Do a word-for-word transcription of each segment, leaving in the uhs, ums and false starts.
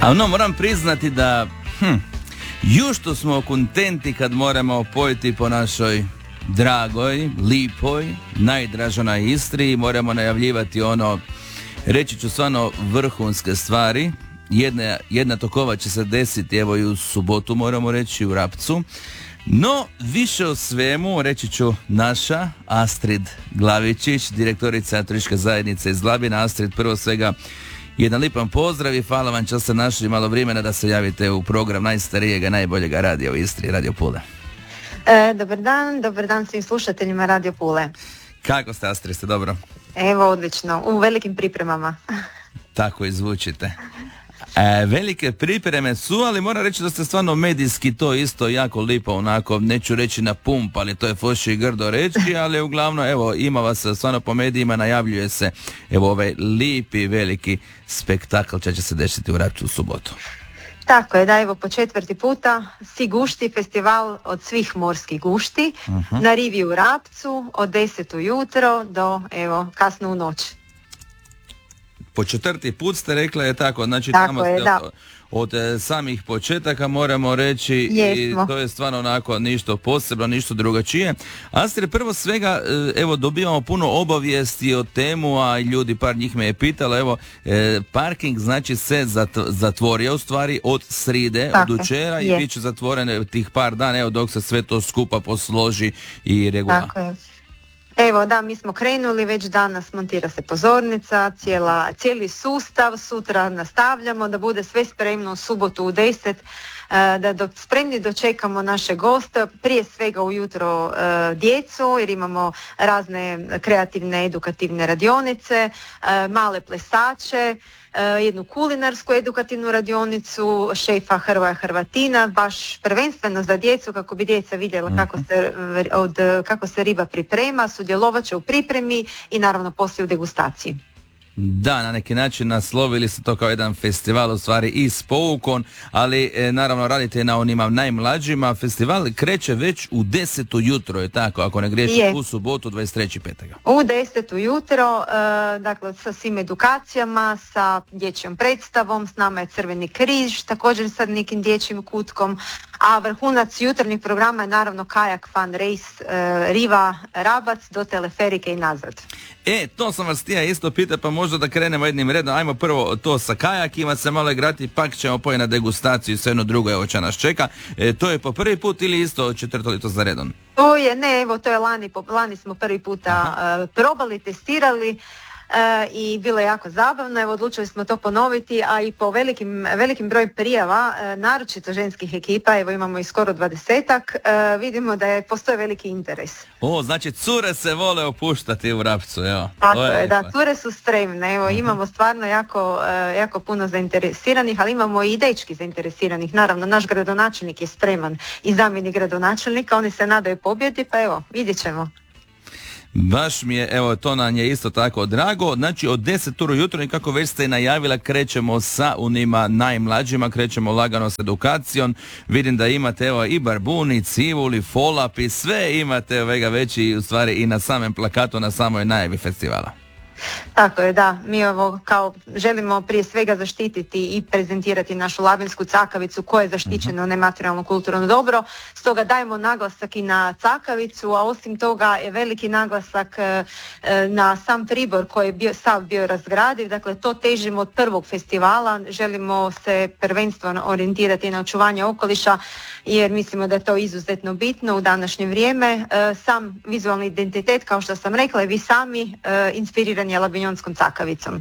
A ono moram priznati da hm, još što smo kontenti kad moramo pojeti po našoj dragoj, lipoj, najdražonoj Istri, moramo najavljivati ono, reći ću stvarno vrhunske stvari. Jedna, jedna tokova će se desiti evo i u subotu, moramo reći, u Rapcu. No, više o svemu reći ću naša Astrid Glavičić, direktorica turističke zajednice iz Labina. Astrid, prvo svega jedan lipan pozdrav i hvala vam što ste našli malo vremena da se javite u program najstarijega, najboljega radija u Istri, Radio Pule. E, dobar dan, dobar dan svim slušateljima Radio Pule. Kako ste, Astrid, ste dobro? Evo, odlično, u velikim pripremama. Tako i zvučite. E, velike pripreme su, ali moram reći da ste stvarno medijski to isto jako lipo, onako, neću reći na pump, ali to je foši i grdo reći, ali uglavnom, evo, ima vas stvarno po medijima, najavljuje se, evo, ovaj lipi, veliki spektakl će se desiti u Rapcu u subotu. Tako je, da, evo po četvrti puta Si gušti, festival od svih morskih gušti, uh-huh. na rivi u Rapcu od deset ujutro do, evo, kasno u noć. Po četvrti put ste rekla je tako, znači tako tamo je, ste da. od, od samih početaka moramo reći Jesmo. I to je stvarno onako ništa posebno, ništa drugačije. Astrid, prvo svega, evo dobivamo puno obavijesti o temu, a ljudi, par njih me je pitalo, evo, eh, parking znači se zatvorio u stvari od sride, tako od jučera i bit će zatvorene tih par dana, evo dok se sve to skupa posloži i regulira. Tako je. Evo, da, mi smo krenuli, već danas montira se pozornica, cijela, cijeli sustav, sutra nastavljamo da bude sve spremno u subotu u deset, da do, spremni dočekamo naše goste, prije svega ujutro e, djecu, jer imamo razne kreativne, edukativne radionice, e, male plesače, jednu kulinarsku edukativnu radionicu šefa Hrvoja Hrvatina, baš prvenstveno za djecu kako bi djeca vidjela kako se, od, kako se riba priprema, sudjelovat će u pripremi i naravno poslije u degustaciji. Da, na neki način naslovili ste to kao jedan festival u stvari i s poukom, ali e, naravno radite na onima najmlađima. Festival kreće već u deset ujutro, je tako, ako ne griješim, u subotu dvadeset trećeg petog U deset ujutro, e, dakle sa svim edukacijama, sa dječjom predstavom, s nama je Crveni križ, također sa nekim dječjim kutkom, a vrhunac jutarnjeg programa je naravno kajak fun race e, Riva Rabac do teleferike i nazad. E, to sam vas htio isto pitati, pa možda da krenemo jednim redom. Ajmo prvo to sa kajakima se malo igrati, pak ćemo pojeti na degustaciju i sve jedno drugo, evo će nas čeka. E, to je po prvi put ili isto četvrto lito za redom? To je, ne, evo to je lani, lani smo prvi puta uh, probali, testirali. E, i bilo je jako zabavno, evo odlučili smo to ponoviti, a i po velikim, velikim broju prijava, e, naročito ženskih ekipa, evo imamo i skoro dvadesetak, e, vidimo da je postoje veliki interes. O, znači cure se vole opuštati u Rapcu, evo. Tako je, je, da, cure su spremne, evo uh-huh. imamo stvarno jako, e, jako puno zainteresiranih, ali imamo i dečki zainteresiranih, naravno naš gradonačelnik je spreman i zamjenik gradonačelnika, oni se nadaju pobjedi, pa evo, vidjet ćemo. Baš mi je, evo, to nam je isto tako drago. Znači, od deset ujutro jutro i kako već ste i najavila, krećemo sa onima najmlađima, krećemo lagano s edukacijom. Vidim da imate, evo, i barbuni, civuli, folap i sve imate vega već i u stvari i na samom plakatu, na samoj najavi festivala. Tako je, da. Mi ovo kao želimo prije svega zaštititi i prezentirati našu labinsku cakavicu koja je zaštićeno uh-huh. nematerijalno kulturno dobro. Stoga dajemo naglasak i na cakavicu, a osim toga je veliki naglasak e, na sam pribor koji je bio, sav bio razgradiv. Dakle, to težimo od prvog festivala. Želimo se prvenstveno orijentirati na očuvanje okoliša jer mislimo da je to izuzetno bitno u današnje vrijeme. E, sam vizualni identitet, kao što sam rekla, i vi sami e, inspirirani je labinjonskom cakavicom.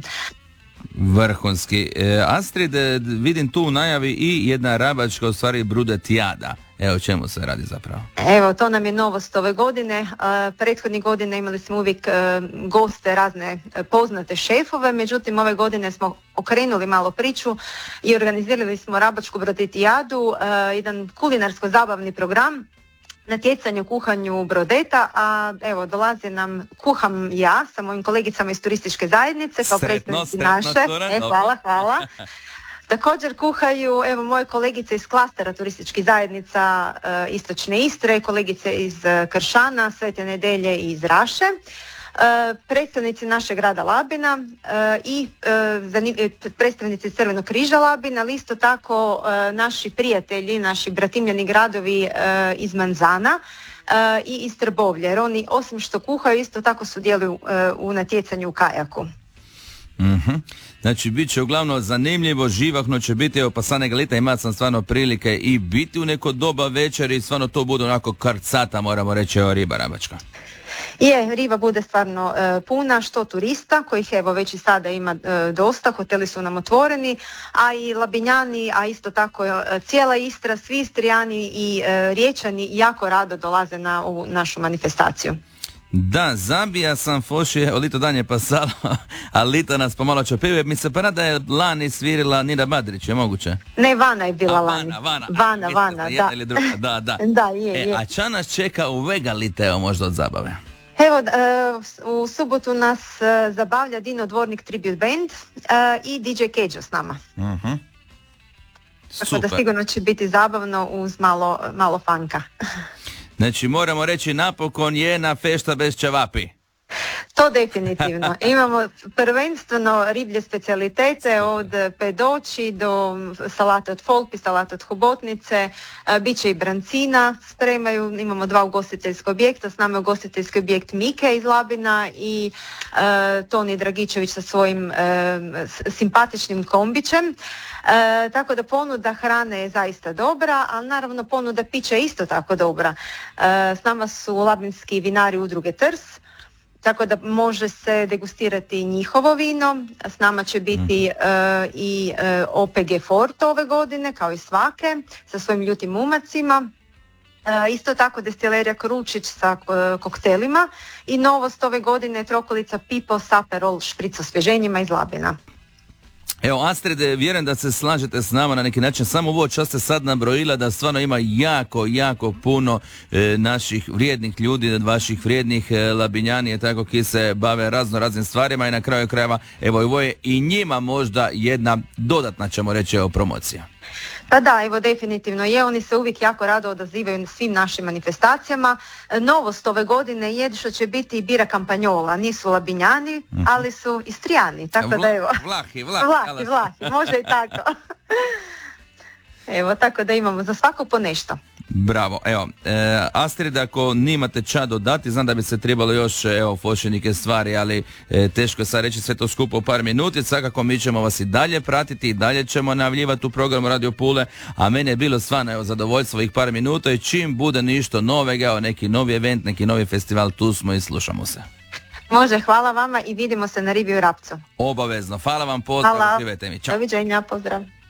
Vrhunski. E, Astrid, vidim tu u najavi i jedna rabačka, u stvari brudetijada. Evo, čemu se radi zapravo? Evo, to nam je novost ove godine. E, prethodnih godine imali smo uvijek e, goste, razne e, poznate šefove, međutim ove godine smo okrenuli malo priču i organizirali smo rabačku brudetijadu, e, jedan kulinarsko-zabavni program, natjecanje u kuhanju brodeta, a evo dolazi nam, kuham ja sa mojim kolegicama iz turističke zajednice kao predstavnici naše. E, hvala, hvala. Također kuhaju evo moje kolegice iz klastera turističkih zajednica e, Istočne Istre, kolegice iz e, Kršana, Svete Nedelje i iz Raše. predstavnici našeg grada Labina i predstavnici Crvenog križa Labina, ali isto tako naši prijatelji, naši bratimljani gradovi iz Manzana i iz Trbovlje, jer oni osim što kuhaju isto tako sudjeluju u natjecanju u kajaku. Mm-hmm. Znači bit će uglavnom zanimljivo, živahno će biti, evo pa sad neka lita imati sam stvarno prilike i biti u neko doba večer i stvarno to bude onako karcata, moramo reći, evo riba rabačka. Je, riba bude stvarno e, puna, što turista, kojih evo već i sada ima e, dosta, hoteli su nam otvoreni, a i Labinjani, a isto tako e, cijela Istra, svi Istrijani i e, Riječani jako rado dolaze na ovu našu manifestaciju. Da, zabija sam foši, lito danje pasalo, a lito nas pomalo čopivuje. Mi se para da je lani svirila Nina Badrić, je moguće? Ne, Vana je bila a, lani. Vana, Vana. Vana, a, Vana, jedna da. Ili druga, da, da. Da, je, e, je. A ča nas čeka u Vega Liteo možda od zabave? Evo, u subotu nas zabavlja Dino Dvornik Tribute Band i D J Keđo s nama. Uh-huh. Tako da sigurno će biti zabavno uz malo, malo funka. Znači moramo reći napokon je na fešta bez ćevapi. To definitivno. Imamo prvenstveno riblje specijalitete od pedoći do salata od folpi, salata od hobotnice, bit će i brancina, spremaju, imamo dva ugostiteljska objekta, s nama je ugostiteljski objekt Mike iz Labina i e, Toni Dragičević sa svojim e, simpatičnim kombićem. E, tako da ponuda hrane je zaista dobra, ali naravno ponuda pića je isto tako dobra. E, s nama su labinski vinari udruge Trs, tako da može se degustirati njihovo vino. S nama će biti uh, i uh, O P G Forte ove godine, kao i svake, sa svojim ljutim umacima. Uh, isto tako destilerija Kručić sa uh, koktelima i novost ove godine je trokolica Pipo s Aperol špric osvježenjima iz Labina. Evo Astrid, vjerujem da se slažete s nama na neki način, samo ovo čas ste sad nabrojila da stvarno ima jako, jako puno e, naših vrijednih ljudi, vaših vrijednih e, Labinjani, tako ki se bave razno raznim stvarima i na kraju krajeva, evo ovo je i njima možda jedna dodatna, ćemo reći, evo, promocija. Pa da, evo definitivno je, oni se uvijek jako rado odazivaju na svim našim manifestacijama. Novost ove godine je što će biti bira kampanjola, nisu Labinjani, mm-hmm. ali su Istrijani, tako Vla, da evo. Vlahi, vlahi. Vlahi, vlahi, može i tako. Evo, tako da imamo za svako po nešto. Bravo, evo, e, Astrid, ako nimate ča dodati, znam da bi se trebalo još, evo, fošenike stvari, ali e, teško je sad reći sve to skupo u par minuti, svakako mi ćemo vas i dalje pratiti i dalje ćemo najavljivati u programu Radio Pule, a meni je bilo stvarno, evo, zadovoljstvo ovih par minuta i čim bude ništo novega, evo, neki novi event, neki novi festival, tu smo i slušamo se. Može, hvala vama i vidimo se na ribi u Rapcu. Obavezno, hvala vam, pozdrav, živjeti mi, čao. Doviđenja, pozdrav.